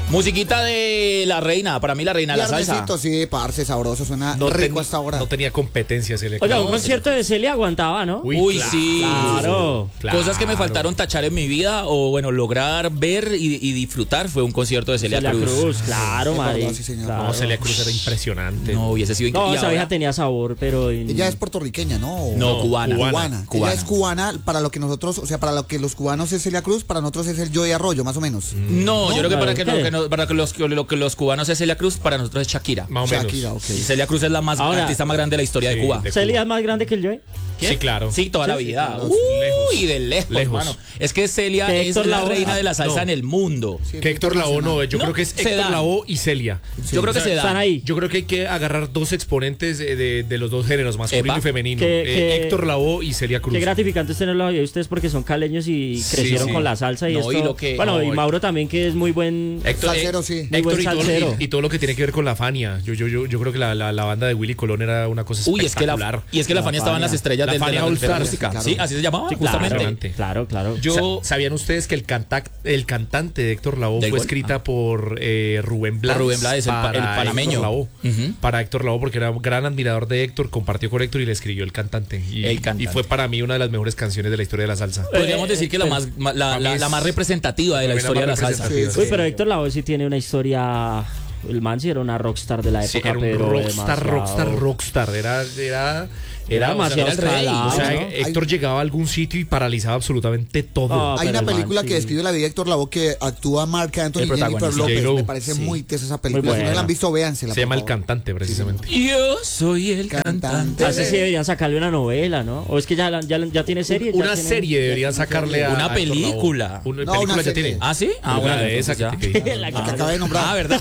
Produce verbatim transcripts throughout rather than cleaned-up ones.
Musiquita de La Reina, para mí La Reina de la salsa. Sí, parce, sabroso, suena no rico ten, hasta ahora. No tenía competencia. Se le Oiga, un concierto de Celia aguantaba, ¿no? Uy, Uy claro, sí. Claro, claro. Cosas que me faltaron tachar en mi vida o, bueno, lograr ver y, y disfrutar fue un concierto de Celia, Celia Cruz. Cruz, claro, María. Sí, señor. Claro. No, Celia Cruz era impresionante. No, hubiese sido increíble. No, esa vieja tenía sabor, pero... En... Ella es puertorriqueña, ¿no? No, no cubana. cubana. Cubana. Cubana. Ella es cubana para lo que nosotros, o sea, para lo que los cubanos es Celia Cruz, para nosotros es el Joey Arroyo, más o menos. No, ¿No? yo creo que para que, ¿Qué? lo que, no, para que los, lo que los cubanos es Celia Cruz, para nosotros es Shakira. Más o menos. Shakira, ok. Y Celia Cruz es la más Ahora, artista más grande de la historia sí, de Cuba. de ¿Celia es más grande que el Joey? Sí, claro. Sí, toda la vida. claro, Uy, lejos. de lejos, Lejos. hermano. Es que Celia Que es Héctor la Lavoe. reina de la salsa No. en el mundo. Sí, Que Héctor Lavoe no, yo No, creo que es se Héctor dan. Lavoe y Celia. Yo creo que se Están da. ahí. Yo creo que hay que agarrar dos exponentes de, de, de los dos géneros, masculino Epa. y femenino. Que- Eh, que- Héctor Lavoe y Celia Cruz. Qué gratificante es tenerlo ahí ustedes porque son caleños y Sí, crecieron sí. con la salsa y No, esto. y lo que- bueno, no, y Mauro también que es muy buen... Héctor, Salsero, sí. Muy Héctor buen y, todo, salsero. y, y todo lo que tiene que ver con la Fania. Yo, yo, yo, yo creo que la, la, la banda de Willy Colón era una cosa Uy, es que espectacular. la, y es que la, La Fania estaba en Fania. las estrellas La del- de Fania la, All de la Stars, música. claro. Sí, así se llamaba, Sí, claro, justamente. claro, claro. Yo, Sa- ¿Sabían ustedes que el, canta el cantante de Héctor Lavoe ¿Del fue gol? escrita Ah. por eh, Rubén Blades? Por Rubén Blades, el pa- el para panameño. Héctor Lavoe. Ujú. Para Héctor Lavoe, porque era un gran admirador de Héctor, compartió con Héctor y le escribió el cantante. Y, El cantante. y fue para mí una de las mejores canciones de la historia de la salsa. podríamos Eh, decir que la pues, más, ma- la, a mí la- es- la más representativa de la para mí historia de la más salsa. representativa, Sí, Uy, sí. pero Héctor Lavoe sí tiene una historia... El man sí era una rockstar de la Sí, época, era un pero rockstar, demasiado- rockstar, rockstar. Era, era, Era demasiado era el rey, escalado, O sea, ¿no? Héctor llegaba a algún sitio y paralizaba absolutamente todo. Ah, Hay pero una el man, película sí. que describe la vida de Héctor Lavoe que actúa Marc Anthony El y Jennifer protagonista. López. J-Lo. Me parece Sí. muy tesa esa película. Si no buena. la han visto, véansela. Se por llama El favor. Cantante, precisamente. Yo soy el Cantante. cantante. Así sí deberían sacarle una novela, ¿no? O es que ya, la- ya, ya tiene serie. ya Una tiene- serie deberían sacarle a Una a Héctor Lavoe. película. Una No, película una ya serie. tiene. ¿Ah, sí? Ah, Una bueno, de esa entonces que ya. te La La que que- acabé de nombrar. Ah, ¿verdad?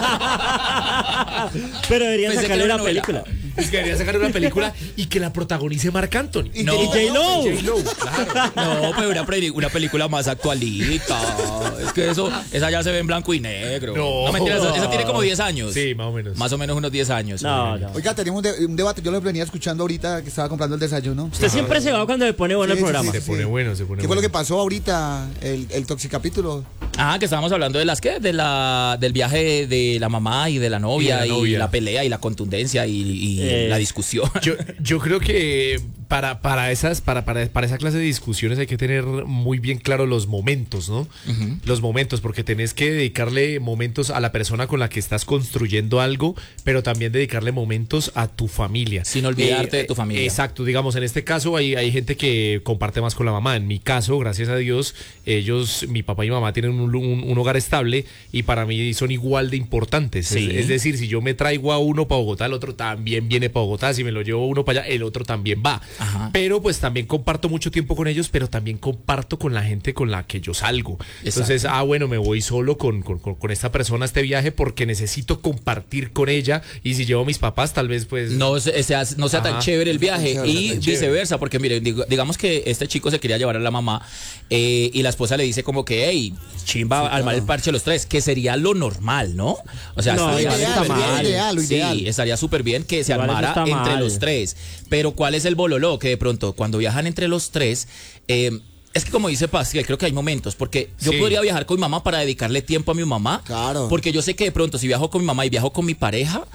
Pero deberían Pensé que sacarle era una novela. película. Es que deberían sacar una película y que la protagonice Marc Anthony. Y No. Y J-Lo. J-Lo, claro. No, pero una, peli- una película más actualita. Es que eso, esa ya se ve en blanco y negro. No. mentira, esa, esa tiene como diez años. Sí, más o menos. Más o menos unos diez años. No, no. Oiga, teníamos un, de- un debate. Yo lo venía escuchando ahorita que estaba comprando el desayuno. Usted siempre se va cuando le pone bueno Sí, el sí, programa. Se pone bueno, se pone ¿Qué fue lo que bueno. pasó ahorita? El, el toxicapítulo. Ah, que estábamos hablando de las que, de la, del viaje de la mamá y de la novia Y y la la, novia. pelea y la contundencia y, y Eh. la discusión. Yo, yo creo que para, para esas, para, para, para esa clase de discusiones hay que tener muy bien claro los momentos, ¿no? Ujú. Los momentos, porque tenés que dedicarle momentos a la persona con la que estás construyendo algo, pero también dedicarle momentos a tu familia. Sin olvidarte de tu familia. Exacto, digamos, en este caso hay, hay gente que comparte más con la mamá. En mi caso, gracias a Dios, ellos, mi papá y mi mamá tienen un, un- un hogar estable y para mí son igual de importantes. Sí. Es, es decir, si yo me traigo a uno para Bogotá, el otro también viene para Bogotá. Si me lo llevo uno para allá, el otro también va. Ajá. Pero pues también comparto mucho tiempo con ellos, pero también comparto con la gente con la que yo salgo. Entonces, ah, bueno, me voy solo con, con, con- con esta persona a este viaje porque necesito compartir con ella. Y si llevo a mis papás, tal vez pues... No se- sea, no sea tan Ajá. chévere el viaje No sea y tan chévere. viceversa, porque mire, digo- digamos que este chico se quería llevar a la mamá eh, y la esposa le dice como que, hey, chimba, Sí, armar claro. el parche los tres, que sería lo normal, ¿no? O sea, No, estaría igual súper está bien. mal. Lo ideal, lo Sí, ideal. estaría súper bien que se Igual eso armara está entre mal. los tres. Pero ¿cuál es el bololó? Que de pronto, cuando viajan entre los tres, eh, es que como dice Pascal, creo que hay momentos, porque yo Sí. podría viajar con mi mamá para dedicarle tiempo a mi mamá, Claro. porque yo sé que de pronto si viajo con mi mamá y viajo con mi pareja,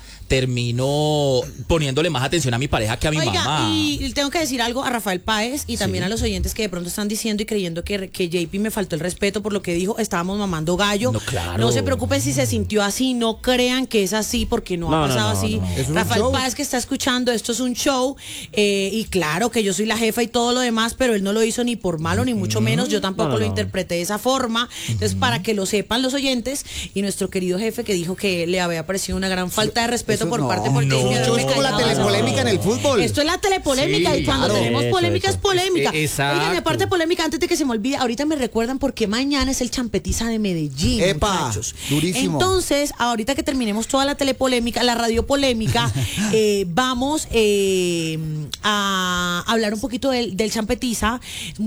termino poniéndole más atención a mi pareja que a mi Oiga, mamá. y tengo que decir algo a Rafael Páez y también a los oyentes que de pronto están diciendo y creyendo que, que J P me faltó el respeto por lo que dijo, estábamos mamando gallo. No, claro. No se preocupen si se sintió así, no crean que es así porque no, No, ha no, pasado no, así. no. Es un Rafael show. Páez que está escuchando, esto es un show eh, y claro que yo soy la jefa y todo lo demás, pero él no lo hizo ni por malo ni mucho menos, yo tampoco No, no, lo no. interpreté de esa forma. Entonces, para que lo sepan los oyentes y nuestro querido jefe que dijo que le había parecido una gran falta de respeto Eso por no, parte porque no. es que Eso me es como la callaba. telepolémica en el fútbol. Esto es la telepolémica Sí, y cuando claro. tenemos Eso, polémica eso. es polémica. Eh, exacto. Oigan, y aparte polémica, antes de que se me olvide, ahorita me recuerdan porque mañana es el Champetiza de Medellín, Epa, muchachos. durísimo. Entonces, ahorita que terminemos toda la telepolémica, la radiopolémica, eh, vamos eh, a hablar un poquito del, del Champetiza. Es muy probable que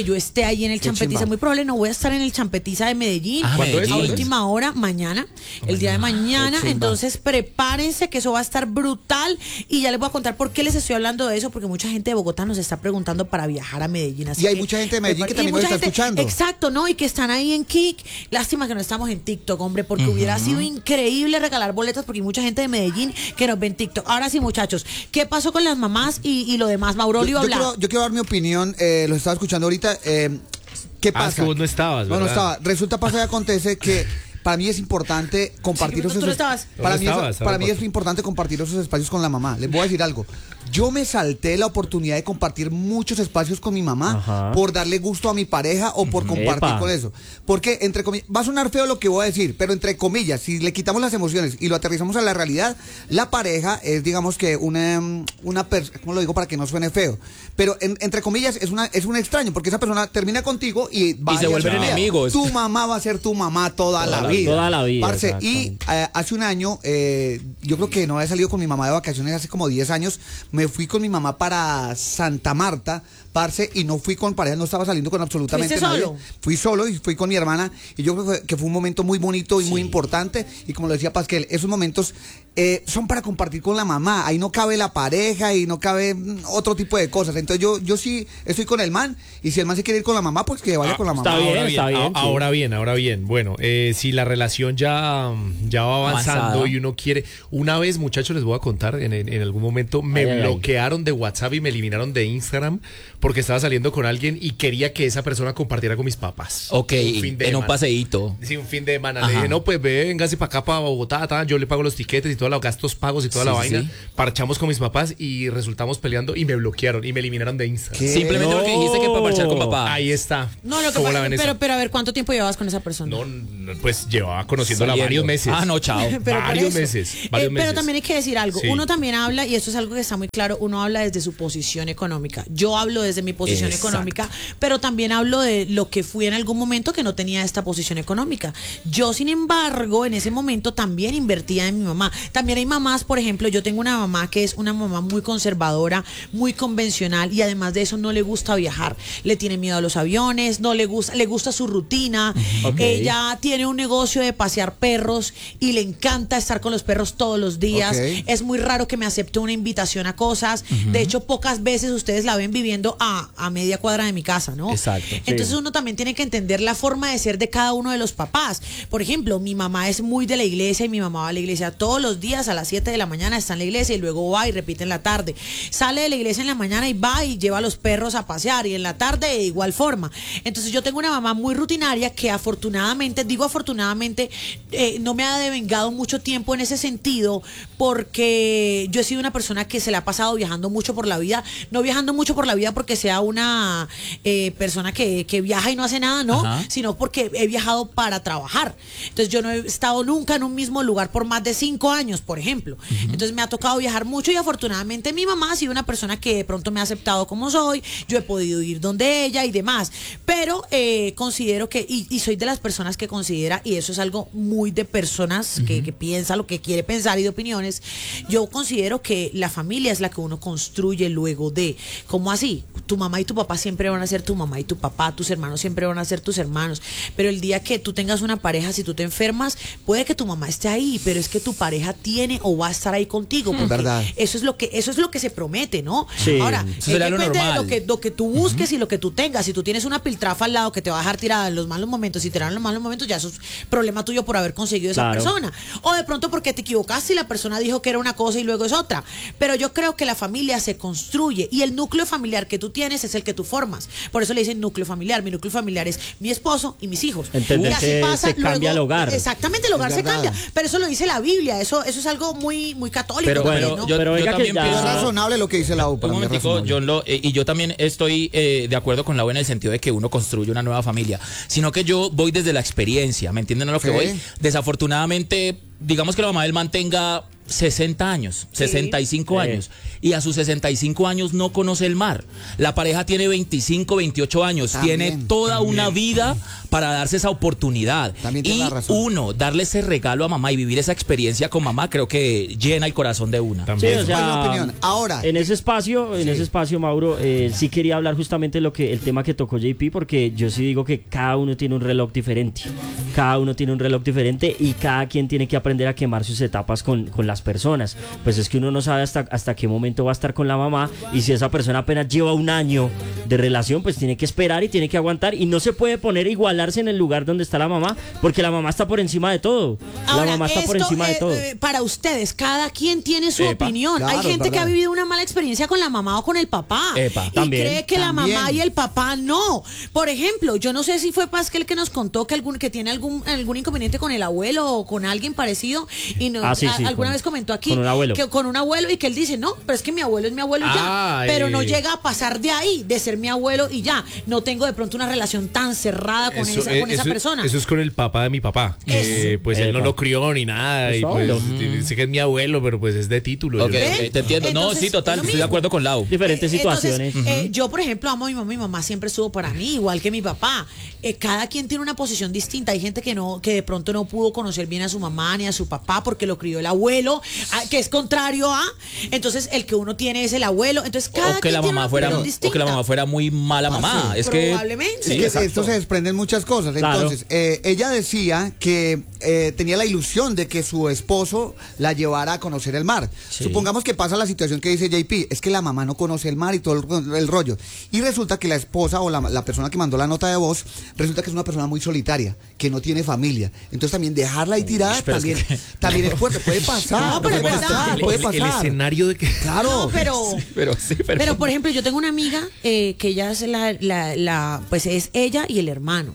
yo esté ahí en el Qué Champetiza. chimba. Muy probable no voy a estar en el Champetiza de Medellín. Ah, ¿Cuándo es? A Medellín. última hora, mañana, el día de mañana. Qué chimba. Entonces prepárense que eso va a estar brutal. Y ya les voy a contar por qué les estoy hablando de eso, porque mucha gente de Bogotá nos está preguntando para viajar a Medellín. Así Y hay que mucha gente de Medellín que prepar- y también nos mucha está gente- escuchando. Exacto, ¿no? Y que están ahí en Kik. Lástima que no estamos en TikTok, hombre, porque hubiera sido increíble regalar boletas, porque hay mucha gente de Medellín que nos ve en TikTok. Ahora sí, muchachos, ¿qué pasó con las mamás y, y lo demás? Maurolio Yo, yo habla. quiero, yo quiero dar mi opinión, eh, los estaba escuchando ahorita. eh, ¿Qué Ah, pasa? es que vos no estabas, No, no ¿verdad? estaba. Resulta, pasa y acontece que para mí es importante compartir Sí, esos tú no estabas. Para No mí, es- estabas, para mí estabas. es importante compartir esos espacios con la mamá. Les voy a decir algo. Yo me salté la oportunidad de compartir muchos espacios con mi mamá Ajá. por darle gusto a mi pareja o por compartir Epa. con eso. Porque, entre comillas, va a sonar feo lo que voy a decir, pero entre comillas, si le quitamos las emociones y lo aterrizamos a la realidad, la pareja es, digamos que una, una persona, ¿cómo lo digo para que no suene feo? Pero en- entre comillas es una es un extraño, porque esa persona termina contigo y, vaya se vuelven a su vida. enemigos. Tu mamá va a ser tu mamá toda, Toda la la- vida. toda la vida, Parce, y exactamente. eh, hace un año, eh, yo creo que no había salido con mi mamá de vacaciones hace como diez años, me fui con mi mamá para Santa Marta, parce, y no fui con pareja, no estaba saliendo con absolutamente ¿Fuiste nadie. solo? Fui solo y fui con mi hermana, y yo creo que fue un momento muy bonito y muy importante, y como lo decía Pasquel, esos momentos eh, son para compartir con la mamá, ahí no cabe la pareja y no cabe mm, otro tipo de cosas, entonces yo, yo sí estoy con el man, y si el man se quiere ir con la mamá, pues que vaya con la mamá. está bien, Ahora está bien, a- sí. ahora bien, ahora bien. Bueno, eh, si la relación ya, ya va avanzando Avanzada. y uno quiere. Una vez, muchachos, les voy a contar, en, en- en algún momento me Ay, ay, ay. bloquearon de WhatsApp y me eliminaron de Instagram porque estaba saliendo con alguien y quería que esa persona compartiera con mis papás. Ok, Un fin de en un semana. paseíto. Sí, un fin de semana. Ajá. Le dije, no, pues véngase para acá, para Bogotá, ta, yo le pago los tiquetes y todos los gastos pagos y toda Sí, la sí, vaina. sí. Parchamos con mis papás y resultamos peleando y me bloquearon y me eliminaron de Instagram. ¿Qué? Simplemente porque dijiste que para marchar con papá. Ahí está. No, lo que ¿Cómo la pasa, ven esa? pero, pero a ver, ¿cuánto tiempo llevabas con esa persona? No, no, pues llevaba conociéndola Saliendo. varios meses. Ah, no, chao. Pero por varios eso. meses, Eh, varios pero meses. también hay que decir algo. Sí. Uno también habla, y esto es algo que está muy claro, uno habla desde su posición económica. Yo hablo desde mi posición Exacto. económica, pero también hablo de lo que fui en algún momento que no tenía esta posición económica. Yo, sin embargo, en ese momento también invertía en mi mamá. También hay mamás, por ejemplo, yo tengo una mamá que es una mamá muy conservadora, muy convencional, y además de eso no le gusta viajar. Le tiene miedo a los aviones, no le gusta, le gusta su rutina. Ok. Ella tiene un negocio de pasear perros y le encanta estar con los perros todos los días. Ok. Es muy raro que me acepte una invitación a cosas. De hecho, pocas veces ustedes la ven viviendo a, a media cuadra de mi casa, ¿no? Exacto. Entonces Sí. uno también tiene que entender la forma de ser de cada uno de los papás. Por ejemplo, mi mamá es muy de la iglesia y mi mamá va a la iglesia todos los días a las siete de la mañana, está en la iglesia y luego va y repite en la tarde. Sale de la iglesia en la mañana y va y lleva a los perros a pasear, y en la tarde de igual forma. Entonces yo tengo una mamá muy rutinaria que afortunadamente, digo afortunadamente, eh, no me ha devengado mucho tiempo en ese sentido, porque yo he sido una persona que se la ha pasado viajando mucho por la vida, no viajando mucho por la vida porque sea una eh, persona que, que viaja y no hace nada, no, Ajá. sino porque he viajado para trabajar. Entonces yo no he estado nunca en un mismo lugar por más de cinco años, por ejemplo. Entonces me ha tocado viajar mucho, y afortunadamente mi mamá ha sido una persona que de pronto me ha aceptado como soy, yo he podido ir donde ella y demás, pero eh, considero que, y, y soy de las personas que considera, y eso es algo muy de personas que, que piensa lo que quiere pensar y de opiniones, yo considero que la familia es la que uno construye luego de, ¿cómo así? Tu mamá y tu papá siempre van a ser tu mamá y tu papá, tus hermanos siempre van a ser tus hermanos, pero el día que tú tengas una pareja, si tú te enfermas, puede que tu mamá esté ahí, pero es que tu pareja tiene o va a estar ahí contigo, porque verdad. eso es lo que eso es lo que se promete, ¿no? Sí, Ahora, eso eh, sería lo depende de normal. lo que, lo que tú busques y lo que tú tengas. Si tú tienes una piltrafa al lado que te va a dejar tirada en los malos momentos y te dan los malos momentos, ya eso es problema tuyo por haber conseguido esa Claro. persona. O de pronto porque te equivocaste y la persona dijo que era una cosa y luego es otra. Pero yo creo que la familia se construye, y el núcleo familiar que tú tienes es el que tú formas. Por eso le dicen núcleo familiar. Mi núcleo familiar es mi esposo y mis hijos. Entender Y así que pasa, se cambia el hogar. Exactamente, el hogar Es se verdad. cambia. Pero eso lo dice la Biblia. Eso, eso es algo muy, muy católico. Pero también, bueno, ¿no? yo, Pero yo venga que también ya- Es pienso... razonable lo que dice la U. para Un mí es momentico, razonable. John Lo, eh, y yo también estoy eh, de acuerdo con Lau en el sentido de que uno construye una nueva familia, sino que yo voy desde la experiencia, ¿me entienden a lo que Sí. voy? Desafortunadamente, digamos que la mamá del man tenga sesenta años, Sí. sesenta y cinco Sí. años, y a sus sesenta y cinco años no conoce el mar. La pareja tiene veinticinco, veintiocho años, También, tiene toda también. una vida para darse esa oportunidad. También tiene y la razón. uno, darle ese regalo a mamá y vivir esa experiencia con mamá, creo que llena el corazón de una. Sí, También. o sea, buena opinión. Ahora, en ese espacio, en Sí. ese espacio, Mauro, eh, sí quería hablar justamente lo que el tema que tocó J P, porque yo sí digo que cada uno tiene un reloj diferente, cada uno tiene un reloj diferente y cada quien tiene que aprender a quemar sus etapas con, con las personas. Pues es que uno no sabe hasta, hasta qué momento va a estar con la mamá, y si esa persona apenas lleva un año de relación, pues tiene que esperar y tiene que aguantar, y no se puede poner a igualarse en el lugar donde está la mamá, porque la mamá está por encima de todo. Ahora, la mamá está por esto, encima de eh, todo. eh, para ustedes, cada quien tiene su Epa, opinión. claro, Hay es gente que ha verdad. vivido una mala experiencia con la mamá o con el papá. Epa, y también, cree que también. la mamá y el papá no. Por ejemplo, yo no sé si fue Pascal que nos contó que algún que tiene algún algún inconveniente con el abuelo o con alguien parecido, y no, Ah, sí, a- sí, alguna con- vez comentó aquí con un abuelo. que con un abuelo, y que él dice, no, pero es que mi abuelo es mi abuelo y ya. Ay. Pero no llega a pasar de ahí, de ser mi abuelo y ya. No tengo de pronto una relación tan cerrada con, Eso, esa, eh, con esa eso- persona. eso es con el papá de mi papá. Que Eso. pues él no Epa. lo crió ni nada. Es Y pues obvio. dice que es mi abuelo, pero pues es de título. Ok, Yo- ¿Ve? ok, te entiendo. no, Entonces, sí, total, es lo estoy de mismo. acuerdo con Lau. Diferentes Eh, entonces, situaciones. eh, yo, por ejemplo, amo a mi mamá. Mi mamá siempre estuvo para mí, igual que mi papá. Eh, cada quien tiene una posición distinta. Hay gente que no, que de pronto no pudo conocer bien a su mamá ni a su papá porque lo crió el abuelo, ah, que es contrario a. Entonces, el que uno tiene es el abuelo. Entonces, cada O que quien la tiene mamá una fuera, opinión o distinta. que la mamá fuera muy mala mamá. sí, es que probablemente. sí, es que exacto. esto se desprenden muchas cosas. Claro. Entonces, eh, ella decía que eh, tenía la ilusión de que su esposo la llevara a conocer el mar. Sí. Supongamos que pasa la situación que dice J P, es que la mamá no conoce el mar y todo el, el rollo. Y resulta que la esposa o la, la persona que mandó la nota de voz, resulta que es una persona muy solitaria, que no tiene familia. Entonces también dejarla ahí tirada pero es también, que- también es fuerte. Puede pasar, No, pero puede es verdad. pasar, el, puede el- el pasar. escenario de que. Claro. No, pero. Pero sí, pero, Pero por ejemplo, yo tengo una amiga eh, que ella es la, la, la, pues es ella y el hermano.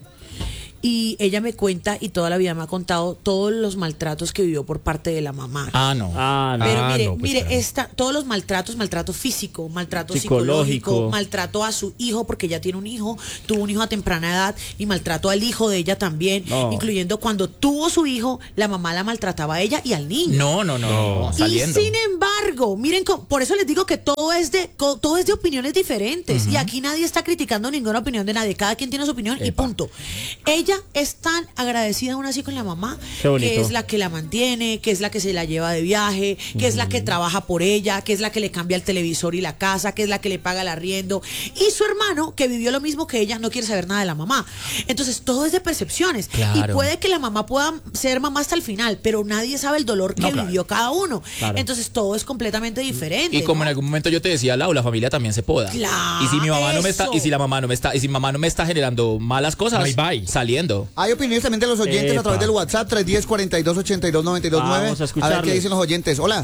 Y ella me cuenta, y toda la vida me ha contado, todos los maltratos que vivió por parte de la mamá. Ah, no. Ah, no. Pero Ah, mire, no, pues mire, claro. esta, todos los maltratos, maltrato físico, maltrato psicológico, Psicológico. maltrato a su hijo, porque ella tiene un hijo, tuvo un hijo a temprana edad, y maltrato al hijo de ella también, No. incluyendo cuando tuvo su hijo, la mamá la maltrataba a ella y al niño. No, no, no, no, saliendo. Y sin embargo, miren, co- por eso les digo que todo es de co- todo es de opiniones diferentes, y aquí nadie está criticando ninguna opinión de nadie, cada quien tiene su opinión y Epa. punto. Ella es tan agradecida aún así con la mamá, Qué bonito. que es la que la mantiene, que es la que se la lleva de viaje, que es la que trabaja por ella, que es la que le cambia el televisor y la casa, que es la que le paga el arriendo, y su hermano, que vivió lo mismo que ella, no quiere saber nada de la mamá. Entonces todo es de percepciones, Claro. y puede que la mamá pueda ser mamá hasta el final, pero nadie sabe el dolor que No, claro. vivió cada uno. Claro. Entonces todo es completamente diferente. Y como ¿no? en algún momento yo te decía, Lau, la familia también se poda. Claro, Y si mi mamá no me está, eso. y si la mamá no me está, y si mi mamá no me está generando malas cosas, Bye, bye. saliendo. Hay opiniones también de los oyentes a Epa. través del WhatsApp tres uno cero, cuarenta y dos, ochenta y dos, noventa y dos nueve. Vamos a A ver qué escucharles. dicen los oyentes. Hola.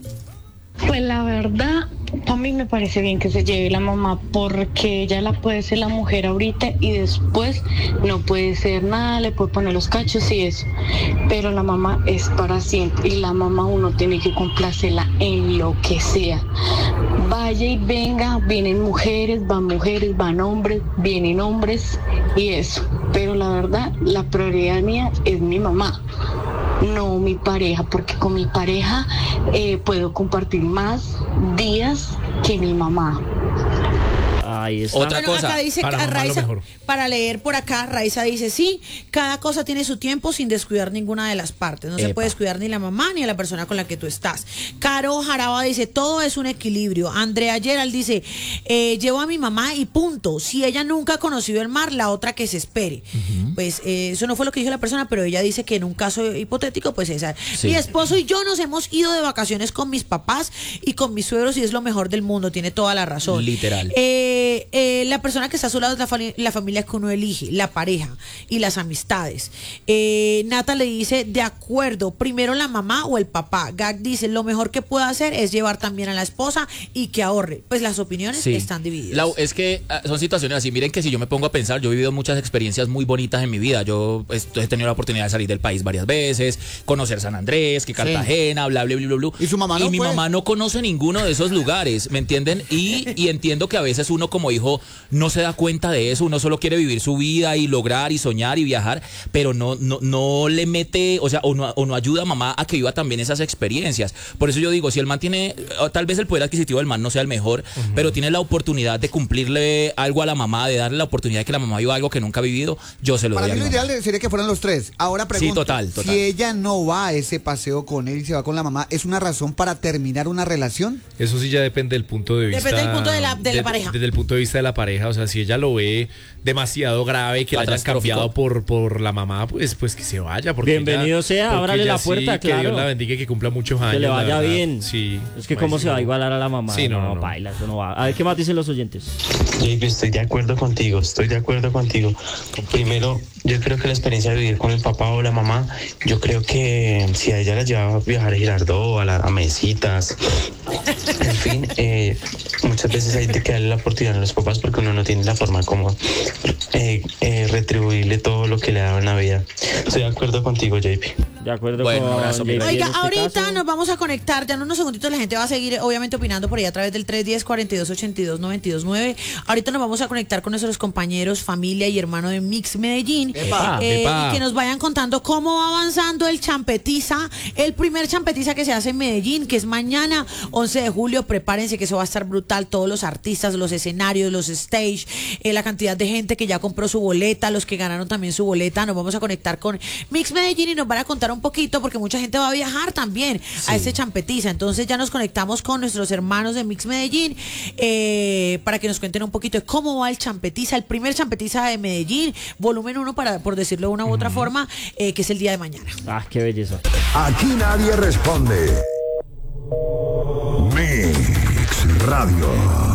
Pues la verdad, a mí me parece bien que se lleve la mamá porque ella la puede ser la mujer ahorita y después no puede ser nada, le puede poner los cachos y eso. Pero la mamá es para siempre y la mamá uno tiene que complacerla en lo que sea. Vaya y venga, vienen mujeres, van mujeres, van hombres, vienen hombres y eso. Pero la verdad, la prioridad mía es mi mamá. No mi pareja, porque con mi pareja eh, puedo compartir más días que mi mamá. Ahí está. Otra Bueno, cosa, acá dice para que mamá lo Raiza, mejor. para leer por acá, Raiza dice, sí, cada cosa tiene su tiempo sin descuidar ninguna de las partes. No se Epa. puede descuidar ni la mamá ni a la persona con la que tú estás. Caro Jaraba dice, todo es un equilibrio. Andrea Gerald dice, eh, llevo a mi mamá y punto. Si ella nunca ha conocido el mar, la otra que se espere. Pues eh, eso no fue lo que dijo la persona, pero ella dice que en un caso hipotético, pues esa. Sí. Mi esposo y yo nos hemos ido de vacaciones con mis papás y con mis suegros y es lo mejor del mundo. Tiene toda la razón. Literal. Eh, eh, la persona que está a su lado es la, fali- la familia que uno elige, la pareja y las amistades. Eh, Nata le dice, de acuerdo, primero la mamá o el papá. Gag dice, lo mejor que puede hacer es llevar también a la esposa y que ahorre. Pues las opiniones Sí. están divididas. Lau, es que ah, son situaciones así. Miren que si yo me pongo a pensar, yo he vivido muchas experiencias muy bonitas en mi vida. Yo pues, he tenido la oportunidad de salir del país varias veces, conocer San Andrés, que Cartagena, bla, bla, bla, bla, bla. ¿Y su mamá no mi fue? mamá no conoce ninguno de esos lugares, ¿me entienden? Y, y entiendo que a veces uno como como hijo no se da cuenta de eso, uno solo quiere vivir su vida y lograr y soñar y viajar, pero no, no, no le mete, o sea, o no, o no ayuda a mamá a que viva también esas experiencias. Por eso yo digo, si el man tiene, tal vez el poder adquisitivo del man no sea el mejor, uh-huh. pero tiene la oportunidad de cumplirle algo a la mamá, de darle la oportunidad de que la mamá viva algo que nunca ha vivido, yo se lo Para doy mí a lo mi mamá. ideal sería que fueran los tres. Ahora pregunto, sí, total, total. si ella no va a ese paseo con él y se va con la mamá, ¿es una razón para terminar una relación? Eso sí ya depende del punto de vista. Depende del punto de la, de la pareja. Desde el punto de vista de la pareja, o sea, si ella lo ve demasiado grave, que la hayan cambiado por, por la mamá, pues, pues que se vaya. Porque Bienvenido ella, sea, porque ábrale ella la puerta, sí, claro. Que Dios la bendiga y que cumpla muchos años. Que le vaya la bien. Sí. Es que cómo se va a igualar a la mamá. Sí, no, no, no, no. baila, eso no va. A ver, ¿qué más dicen los oyentes? Baby, estoy de acuerdo contigo, estoy de acuerdo contigo. Primero, yo creo que la experiencia de vivir con el papá o la mamá, yo creo que si a ella la llevaba a viajar a Girardot, a, la, a Mesitas, en fin, eh, muchas veces hay que darle la oportunidad a los papás porque uno no tiene la forma como eh, eh, retribuirle todo lo que le ha dado en la vida. Estoy de acuerdo contigo, J P. De acuerdo Bueno, con abrazo, J P en Oiga, este ahorita caso. nos vamos a conectar, ya en unos segunditos la gente va a seguir obviamente opinando por ahí a través del tres uno cero, cuatro dos ocho dos, nueve dos nueve. Ahorita nos vamos a conectar con nuestros compañeros, familia y hermano de Mix Medellín, Epa, eh, epa. y que nos vayan contando cómo va avanzando el champetiza, el primer champetiza que se hace en Medellín, que es mañana, once de julio. Prepárense que eso va a estar brutal, todos los artistas, los escenarios, los stage, eh, la cantidad de gente que ya compró su boleta, los que ganaron también su boleta. Nos vamos a conectar con Mix Medellín y nos van a contar un poquito, porque mucha gente va a viajar también a este champetiza. Entonces ya nos conectamos con nuestros hermanos de Mix Medellín eh, para que nos cuenten un poquito de cómo va el champetiza, el primer champetiza de Medellín, volumen uno, para, por decirlo de una u otra forma, eh, que es el día de mañana. Ah, qué belleza. Aquí nadie responde. Mix Radio.